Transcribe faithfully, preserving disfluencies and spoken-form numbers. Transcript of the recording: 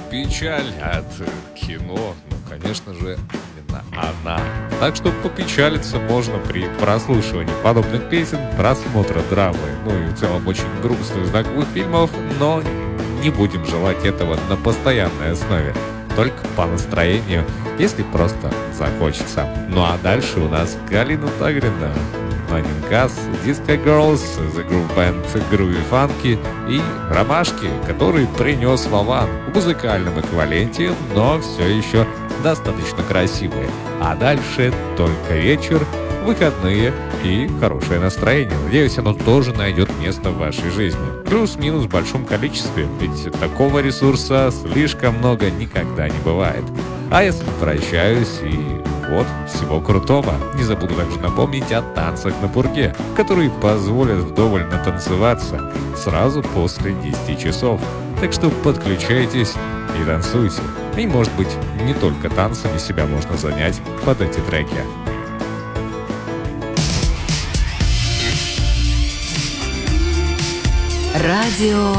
печаль от кино, ну, конечно же, именно она. Так что попечалиться можно при прослушивании подобных песен, просмотра драмы, ну и в целом очень грустных знаковых фильмов, но не будем желать этого на постоянной основе, только по настроению, если просто захочется. Ну а дальше у нас Галина Тагрина, Нанинкас, Disco Girls, The Groove Band, Groovy Funky и Ромашки, который принес Вован в музыкальном эквиваленте, но все еще достаточно красивые. А дальше только вечер, выходные и хорошее настроение. Надеюсь, оно тоже найдет место в вашей жизни. Плюс-минус в большом количестве, ведь такого ресурса слишком много никогда не бывает. А я с вами прощаюсь и вот, всего крутого. Не забуду также напомнить о танцах на пурге, которые позволят вдоволь натанцеваться сразу после десяти часов. Так что подключайтесь и танцуйте. И, может быть, не только танцами себя можно занять под эти треки. Радио